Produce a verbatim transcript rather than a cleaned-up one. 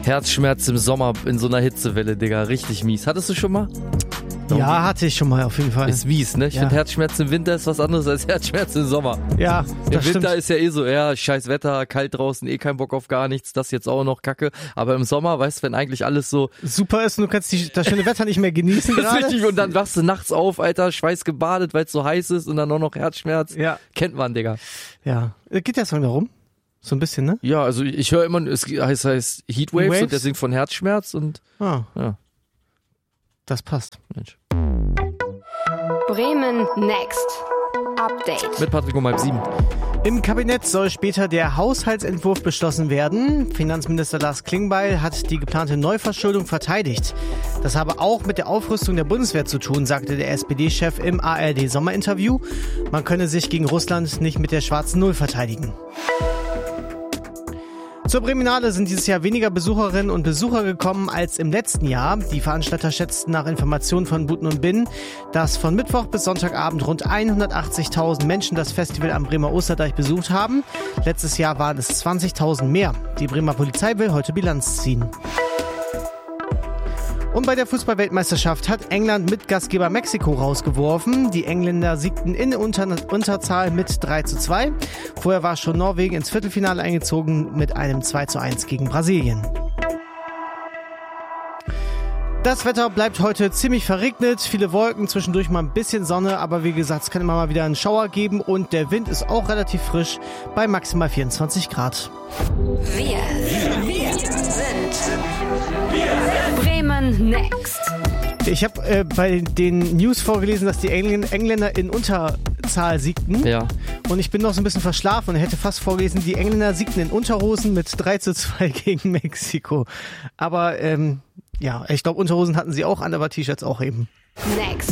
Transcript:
Herzschmerz im Sommer in so einer Hitzewelle, Digga. Richtig mies. Hattest du schon mal? Ja, hatte ich schon mal auf jeden Fall. Ist mies, ne? Ich ja. finde Herzschmerz im Winter ist was anderes als Herzschmerz im Sommer. Ja, das Im Winter stimmt. ist ja eh so, ja, scheiß Wetter, kalt draußen, eh kein Bock auf gar nichts, das jetzt auch noch Kacke. Aber im Sommer, weißt du, wenn eigentlich alles so super ist und du kannst die, das schöne Wetter nicht mehr genießen das ist gerade. richtig, und dann wachst du nachts auf, Alter, schweißgebadet, weil es so heiß ist und dann auch noch Herzschmerz. Ja. Kennt man, Digga. Ja. Geht der Song darum? So ein bisschen, ne? Ja, also ich höre immer, es heißt, heißt Heatwaves Waves? und der singt von Herzschmerz und Ah, ja, das passt. Mensch. Bremen Next. Update. Mit Patrick um halb sieben. Im Kabinett soll später der Haushaltsentwurf beschlossen werden. Finanzminister Lars Klingbeil hat die geplante Neuverschuldung verteidigt. Das habe auch mit der Aufrüstung der Bundeswehr zu tun, sagte der S P D-Chef im A R D-Sommerinterview. Man könne sich gegen Russland nicht mit der schwarzen Null verteidigen. Zur Breminale sind dieses Jahr weniger Besucherinnen und Besucher gekommen als im letzten Jahr. Die Veranstalter schätzten nach Informationen von Buten und Binnen, dass von Mittwoch bis Sonntagabend rund hundertachtzigtausend Menschen das Festival am Bremer Osterdeich besucht haben. Letztes Jahr waren es zwanzigtausend mehr. Die Bremer Polizei will heute Bilanz ziehen. Und bei der Fußball-Weltmeisterschaft hat England Mitgastgeber Mexiko rausgeworfen. Die Engländer siegten in Unter- Unterzahl mit drei zu zwei. Vorher war schon Norwegen ins Viertelfinale eingezogen mit einem zwei zu eins gegen Brasilien. Das Wetter bleibt heute ziemlich verregnet, viele Wolken, zwischendurch mal ein bisschen Sonne, aber wie gesagt, es kann immer mal wieder einen Schauer geben und der Wind ist auch relativ frisch bei maximal vierundzwanzig Grad. Wir, wir sind Bremen Next. Ich habe äh, bei den News vorgelesen, dass die Engl- Engländer in Unterzahl siegten. Ja. Und ich bin noch so ein bisschen verschlafen und hätte fast vorgelesen, die Engländer siegten in Unterhosen mit drei zu zwei gegen Mexiko. Aber ähm, ja, ich glaube, Unterhosen hatten sie auch an, aber T-Shirts auch eben. Next.